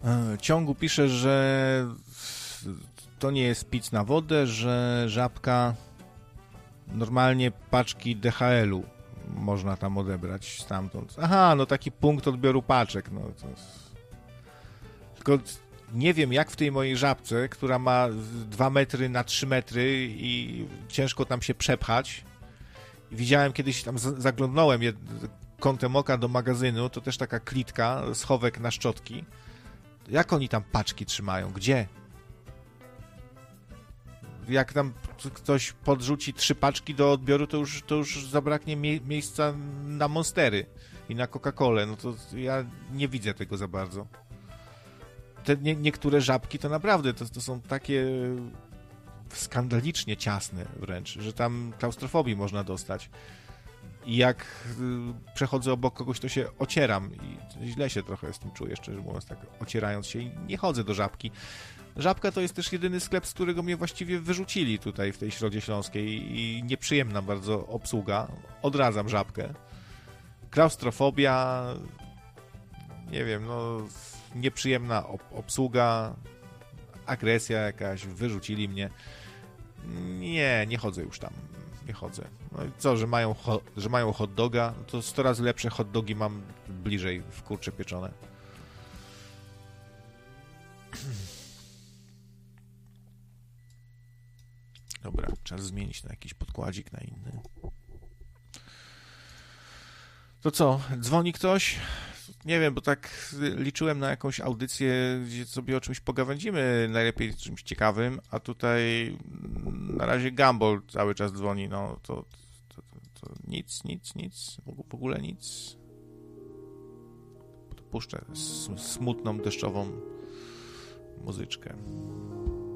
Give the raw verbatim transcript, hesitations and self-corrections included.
Ciągu pisze, że to nie jest pic na wodę, że Żabka normalnie paczki D H L-u można tam odebrać stamtąd. Aha, no taki punkt odbioru paczek. No to jest... Tylko nie wiem, jak w tej mojej Żabce, która ma dwa metry na trzy metry i ciężko tam się przepchać. Widziałem kiedyś, tam zaglądnąłem kątem oka do magazynu, to też taka klitka, schowek na szczotki. Jak oni tam paczki trzymają? Gdzie? Jak tam ktoś podrzuci trzy paczki do odbioru, to już, to już zabraknie mie- miejsca na Monstery i na Coca-Colę. No to ja nie widzę tego za bardzo. Te nie, niektóre Żabki to naprawdę to, to są takie skandalicznie ciasne wręcz, że tam klaustrofobii można dostać. I jak y, przechodzę obok kogoś, to się ocieram i źle się trochę z tym czuję, szczerze mówiąc, tak ocierając się i nie chodzę do Żabki. Żabka to jest też jedyny sklep, z którego mnie właściwie wyrzucili tutaj w tej Środzie Śląskiej i nieprzyjemna bardzo obsługa. Odradzam Żabkę. Klaustrofobia, nie wiem, no nieprzyjemna ob- obsługa, agresja jakaś, wyrzucili mnie. Nie, nie chodzę już tam. Nie chodzę. No i co, że mają, ho- że mają hot doga? To sto razy lepsze hot dogi mam bliżej w kurcze pieczone. Dobra, czas zmienić na jakiś podkładzik, na inny. To co, dzwoni ktoś? Nie wiem, bo tak liczyłem na jakąś audycję, gdzie sobie o czymś pogawędzimy, najlepiej czymś ciekawym, a tutaj na razie Gumball cały czas dzwoni, no to, to, to, to nic, nic, nic, w ogóle nic. Puszczę smutną, deszczową muzyczkę.